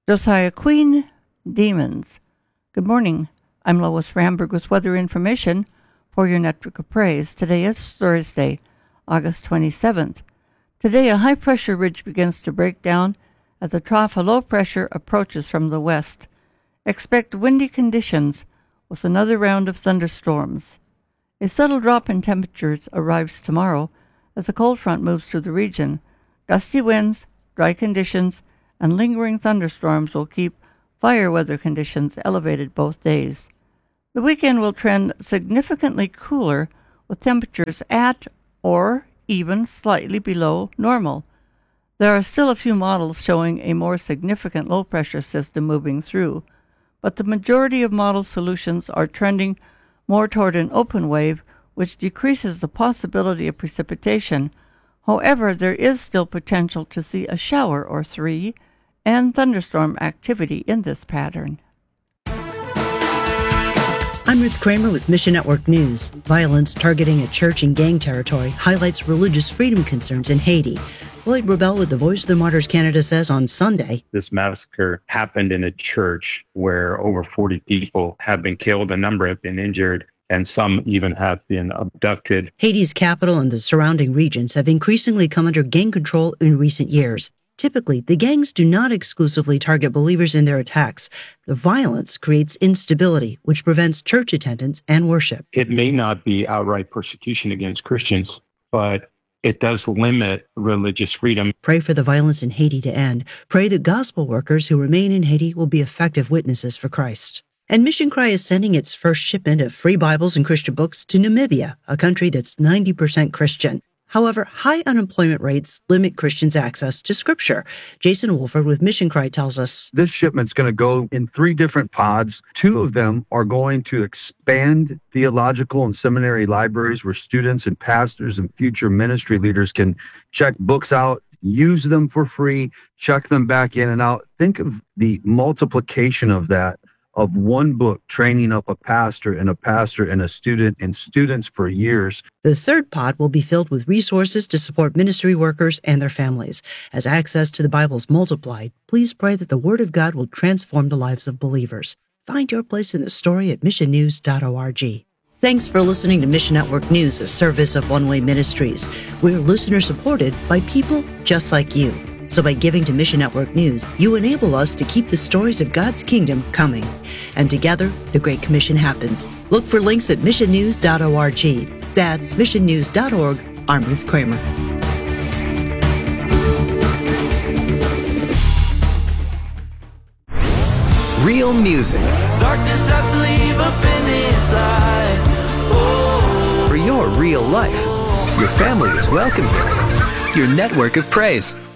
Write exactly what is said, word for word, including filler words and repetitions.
Josiah Queen, Demons. Good morning. I'm Lois Ramberg with weather information for your Network of Praise. Today is Thursday, August twenty-seventh. Today, a high-pressure ridge begins to break down as the trough of low pressure approaches from the west. Expect windy conditions with another round of thunderstorms. A subtle drop in temperatures arrives tomorrow as a cold front moves through the region. Gusty winds, dry conditions, and lingering thunderstorms will keep fire weather conditions elevated both days. The weekend will trend significantly cooler with temperatures at or even slightly below normal. There are still a few models showing a more significant low-pressure system moving through, but the majority of model solutions are trending more toward an open wave, which decreases the possibility of precipitation. However, there is still potential to see a shower or three and thunderstorm activity in this pattern. I'm Ruth Kramer with Mission Network News. Violence targeting a church in gang territory highlights religious freedom concerns in Haiti. Floyd Rebel with the Voice of the Martyrs Canada says on Sunday, this massacre happened in a church where over forty people have been killed, a number have been injured, and some even have been abducted. Haiti's capital and the surrounding regions have increasingly come under gang control in recent years. Typically, the gangs do not exclusively target believers in their attacks. The violence creates instability, which prevents church attendance and worship. It may not be outright persecution against Christians, but it does limit religious freedom. Pray for the violence in Haiti to end. Pray that gospel workers who remain in Haiti will be effective witnesses for Christ. And Mission Cry is sending its first shipment of free Bibles and Christian books to Namibia, a country that's ninety percent Christian. However, high unemployment rates limit Christians' access to Scripture. Jason Wolford with Mission Cry tells us, this shipment's going to go in three different pods. Two of them are going to expand theological and seminary libraries where students and pastors and future ministry leaders can check books out, use them for free, check them back in and out. Think of the multiplication of that, of one book training up a pastor and a pastor and a student and students for years. The third pod will be filled with resources to support ministry workers and their families. As access to the Bible is multiplied, please pray that the Word of God will transform the lives of believers. Find your place in the story at mission news dot org. Thanks for listening to Mission Network News, a service of One Way Ministries. We're listener-supported by people just like you. So by giving to Mission Network News, you enable us to keep the stories of God's kingdom coming. And together, the Great Commission happens. Look for links at mission news dot org. That's mission news dot org. I'm Ruth Kramer. Real music. Darkness has to leave up in this light. Oh. For your real life. Your family is welcome here. Your network of praise.